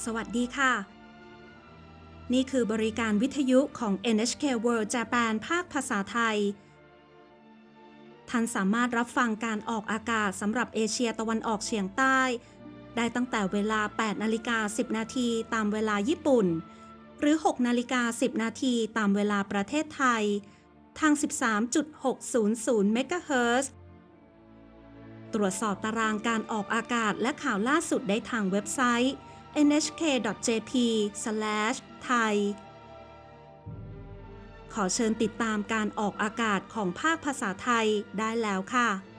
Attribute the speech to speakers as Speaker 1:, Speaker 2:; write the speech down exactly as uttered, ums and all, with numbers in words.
Speaker 1: สวัสดีค่ะ นี่คือบริการวิทยุของ เอ็น เอช เค World Japan ภาคภาษาไทย ท่านสามารถรับฟังการออกอากาศสำหรับเอเชียตะวันออกเฉียงใต้ ได้ตั้งแต่เวลา แปดนาฬิกาสิบนาทีตามเวลาญี่ปุ่น หรือ หกนาฬิกาสิบนาทีตามเวลาประเทศไทย ทาง สิบสามจุดหกศูนย์ศูนย์ เมกะเฮิรตซ์ ตรวจสอบตารางการออกอากาศและข่าวล่าสุดได้ทางเว็บไซต์ เอ็น เอช เค ดอท เจ พี สแลช ไทย ขอเชิญติดตามการออกอากาศของภาคภาษาไทยได้แล้วค่ะ